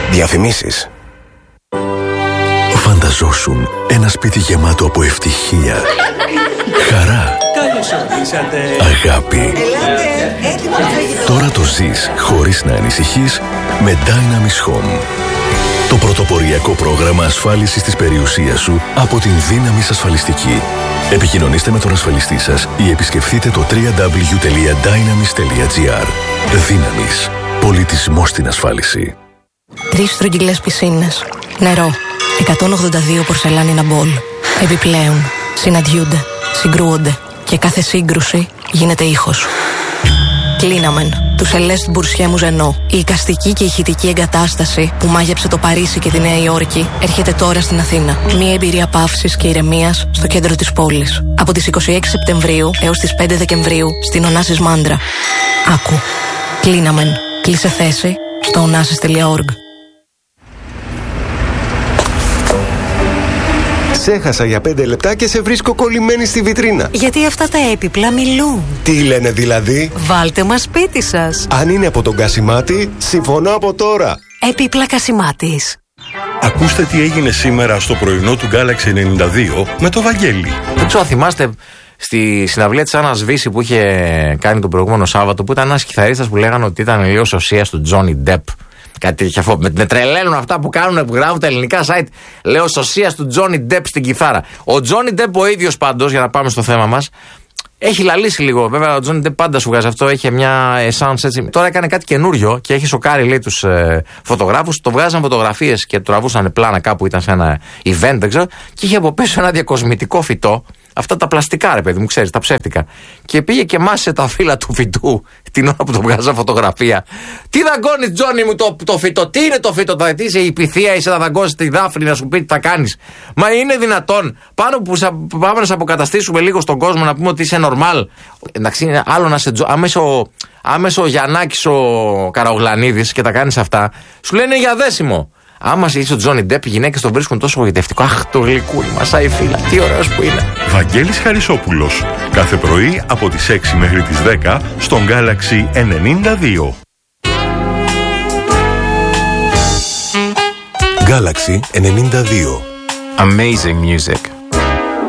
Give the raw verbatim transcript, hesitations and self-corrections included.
Διαφημίσεις. Φανταζόσουν ένα σπίτι γεμάτο από ευτυχία, χαρά, αγάπη. Ελάτε, Τώρα το ζεις χωρίς να ανησυχείς με Dynamis Home. Το πρωτοποριακό πρόγραμμα ασφάλισης της περιουσίας σου από την Dynamis Ασφαλιστική. Επικοινωνήστε με τον ασφαλιστή σας ή επισκεφτείτε το double-u double-u double-u τελεία dynamis τελεία gr. Dynamis. Πολιτισμός στην ασφάλιση. Τρεις στρογγυλές πισίνες. Νερό. εκατόν ογδόντα δύο πορσελάνινα μπολ. Επιπλέον, συναντιούνται, συγκρούονται και κάθε σύγκρουση γίνεται ήχος. Κλίναμεν, του Celeste Boursier Mouzeno. Η εικαστική και ηχητική εγκατάσταση που μάγεψε το Παρίσι και τη Νέα Υόρκη έρχεται τώρα στην Αθήνα. Μια εμπειρία παύσης και ηρεμίας στο κέντρο της πόλης. Από τις είκοσι έξι Σεπτεμβρίου έως τις πέντε Δεκεμβρίου στην Ωνάσης Μάντρα. Άκου. Κλίναμεν. Κλείσε θέση στο ωνάσης τελεία org. Σε έχασα για πέντε λεπτά και σε βρίσκω κολλημένη στη βιτρίνα. Γιατί αυτά τα έπιπλα μιλούν. Τι λένε δηλαδή? Βάλτε μας σπίτι σας. Αν είναι από τον Κασιμάτη, συμφωνώ από τώρα. Έπιπλα Κασιμάτης. Ακούστε τι έγινε σήμερα στο πρωινό του Galaxy ενενήντα δύο με το Βαγγέλη. Δεν ξέρω, θυμάστε στη συναυλία της Άννας Βύση που είχε κάνει τον προηγούμενο Σάββατο, που ήταν ένας κιθαρίστας που λέγανε ότι ήταν λίγο σωσίας του Τζόνι Ντεπ. Κάτι τέτοιο αφού. Με, με τρελαίνουν αυτά που κάνουν, που γράφουν τα ελληνικά site. Λέω σωσίας του Τζόνι Ντεπ στην κιθάρα. Ο Τζόνι Ντεπ ο ίδιος πάντως, για να πάμε στο θέμα μας, έχει λαλήσει λίγο. Βέβαια, ο Τζόνι Ντεπ πάντα σου βγάζει αυτό. Έχει μια essence έτσι. Τώρα έκανε κάτι καινούριο και έχει σοκάρει, λέει, τους ε, φωτογράφους. Το βγάζαν φωτογραφίες και τραβούσαν πλάνα κάπου, ήταν σε ένα event, δεν ξέρω. Και είχε από πίσω ένα διακοσμητικό φυτό. Αυτά τα πλαστικά, ρε παιδί μου, ξέρεις, τα ψεύτικα. Και πήγε και μάσησε τα φύλλα του φυτού την ώρα που το βγάζα φωτογραφία. Τι δαγκώνεις, Τζόνι μου, το, το φυτό? Τι είναι το φυτό? Θα τι είσαι η πυθία, είσαι να δαγκώσεις τη Δάφνη να σου πει τι θα κάνεις? Μα είναι δυνατόν? Πάνω που σα, πάμε να σε αποκαταστήσουμε λίγο στον κόσμο, να πούμε ότι είσαι normal. Εντάξει, είναι άλλο να σε. Άμεσο, άμεσο Γιαννάκης ο Καραογλανίδης και τα κάνεις αυτά, σου λένε για δέσιμο. Άμα είσαι ο Τζόνι Ντεπ, οι γυναίκες τον βρίσκουν τόσο γοητευτικό. Αχ, το γλυκούλι, μασάει φύλλα. Τι ωραίος που είναι. Βαγγέλης Χαρισόπουλος. Κάθε πρωί από τις έξι μέχρι τις δέκα στον Galaxy ενενήντα δύο. Galaxy ενενήντα δύο. Amazing music.